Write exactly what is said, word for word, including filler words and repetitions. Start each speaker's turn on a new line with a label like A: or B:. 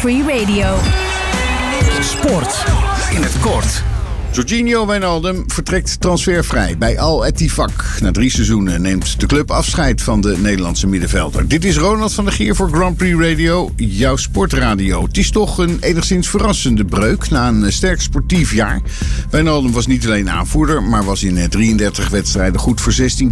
A: Free Radio.
B: Sport in het kort.
C: Jorginho Wijnaldum vertrekt transfervrij bij Al Ettifaq. Na drie seizoenen neemt de club afscheid van de Nederlandse middenvelder. Dit is Ronald van der Geer voor Grand Prix Radio, jouw sportradio. Het is toch een enigszins verrassende breuk na een sterk sportief jaar. Wijnaldum was niet alleen aanvoerder, maar was in drieëndertig wedstrijden goed voor zestien